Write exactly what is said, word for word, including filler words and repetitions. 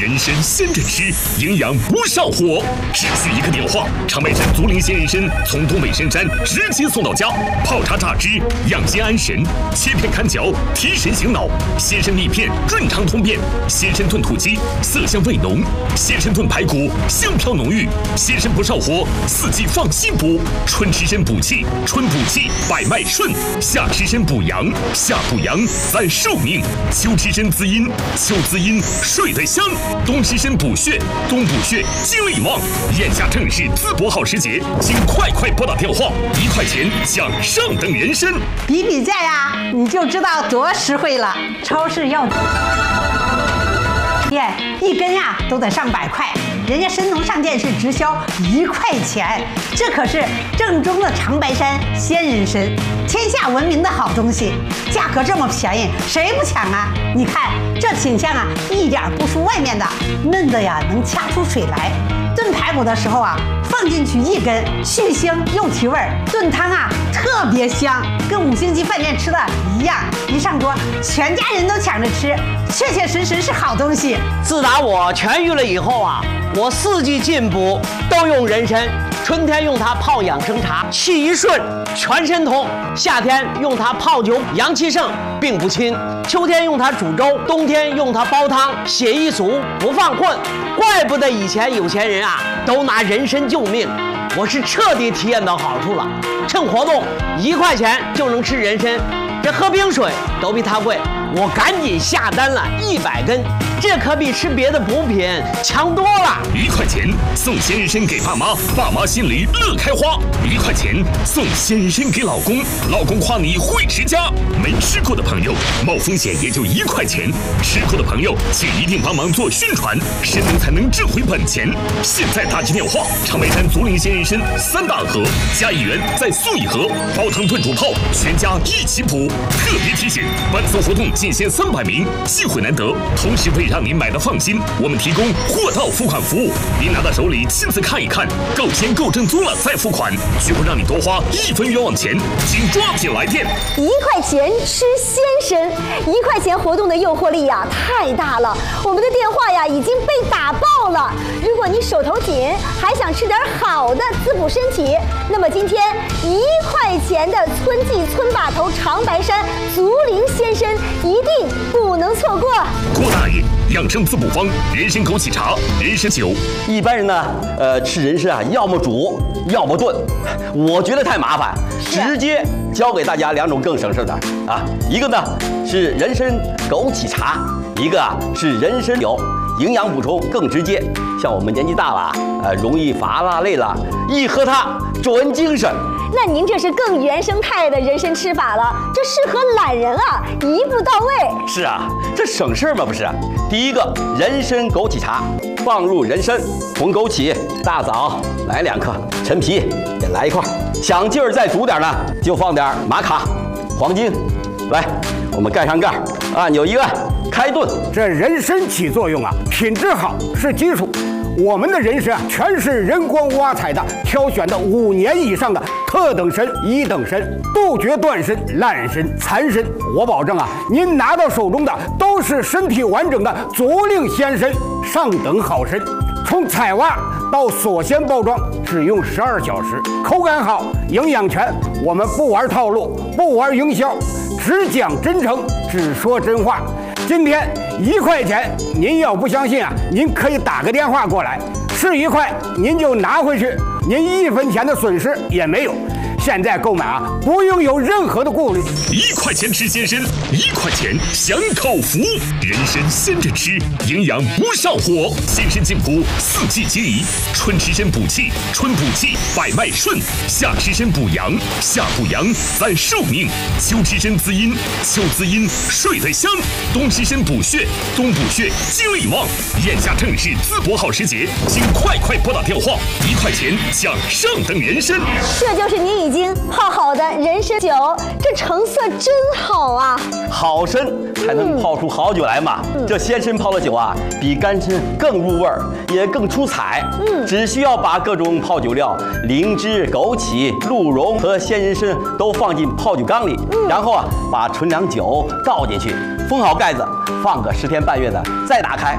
人参鲜着吃，营养不上火。只需一个电话，长白山竹林鲜人参从东北深山直接送到家，泡茶榨汁，养心安神，切片看嚼，提神醒脑。鲜参蜜片润肠通便，鲜参炖土鸡色香味浓，鲜参炖排骨香飘浓郁。鲜参不上火，四季放心补。春吃参补气，春补气百脉顺；夏吃参补阳，夏补阳咱寿命；秋吃参滋阴，秋滋阴睡得香；冬吃参补血，冬补血精力旺。眼下正是淄博好时节，请快快拨打电话，一块钱享上等人参。 比比价呀，你就知道多实惠了。超市要店一根呀都得上百块，人家参农上店是直销一块钱，这可是正宗的长白山鲜人参，天下闻名的好东西，价格这么便宜，谁不抢啊？你看这品相啊，一点不输外面的，嫩的呀能掐出水来。炖排骨的时候啊，放进去一根，去腥又提味儿，炖汤啊特别香，跟五星级饭店吃的一样。一上桌，全家人都抢着吃，确确实实是好东西。 自打我痊愈了以后啊，我四季进补都用人参。春天用它泡养生茶，气一顺，全身通；夏天用它泡酒，阳气盛，病不侵；秋天用它煮粥，冬天用它煲汤，血一足不犯困。怪不得以前有钱人啊都拿人参救命，我是彻底体验到好处了。趁活动一块钱就能吃人参，这喝冰水都比它贵，我赶紧下单了一百根，这可比吃别的补品强多了。 一块钱送鲜人参给爸妈，爸妈心里乐开花；一块钱送鲜人参给老公，老公夸你会持家。没吃过的朋友，冒风险也就一块钱；吃过的朋友，请一定帮忙做宣传，神农才能挣回本钱。现在打起电话，长白山竹林鲜人参三大盒加一元再送一盒，煲汤炖煮泡，全家一起补。特别提醒，本次活动仅限三百名，机会难得。同时为让您买的放心，我们提供货到付款服务，您拿到手里亲自看一看，够鲜够正宗了再付款，绝不让你多花一分冤枉钱，请抓紧来电。 一块钱吃鲜参，一块钱活动的诱惑力呀太大了，我们的电话呀已经被打爆了。如果你手头紧，还想吃点好的滋补身体，那么今天一块钱的村记村把头长白山竹林鲜参一定不能错过。 郭大爷，养生滋补方：人参枸杞茶、人参酒。 一般人呢，呃，吃人参啊，要么煮，要么炖。我觉得太麻烦，直接教给大家两种更省事的啊。一个呢是人参枸杞茶，一个啊是人参酒，营养补充更直接。像我们年纪大了，呃，容易乏啦累了，一喝它准精神。 那您这是更原生态的人参吃法了，这适合懒人啊，一步到位。 是啊，这省事嘛不是？第一个人参枸杞茶，放入人参、红枸杞、大枣来两克，陈皮也来一块，想劲儿再足点呢，就放点玛卡、黄精。来，我们盖上盖，按钮一按，开炖。 这人参起作用啊，品质好是基础。我们的人参啊，全是人工挖采的，挑选的五年以上的特等参、一等参，杜绝断参、烂参、残参。我保证啊，您拿到手中的都是身体完整的竹林鲜参，上等好参。从采挖到锁鲜包装，只用十二小时，口感好，营养全。我们不玩套路，不玩营销，只讲真诚，只说真话。今天一块钱，您要不相信啊，您可以打个电话过来，是一块您就拿回去，您一分钱的损失也没有。现在购买啊，不用有任何的顾虑。 一块钱吃鲜参，一块钱享口福。人参鲜着吃，营养不上火。鲜参进补，四季皆宜。春吃参补气，春补气百脉顺；夏吃参补阳，夏补阳咱寿命；秋吃参滋阴，秋滋阴睡得香；冬吃参补血，冬补血精力旺。眼下正是淄博好时节，请快快拨打电话，一块钱享上等人参。 这就是您已经泡好的人参酒，这成色真好啊！ 好参才能泡出好酒来嘛。嗯、这鲜参泡的酒啊，比干参更入味儿，也更出彩。嗯，只需要把各种泡酒料，灵芝、枸杞、鹿茸和鲜人参都放进泡酒缸里，嗯、然后啊，把纯粮酒倒进去，封好盖子，放个十天半月的，再打开，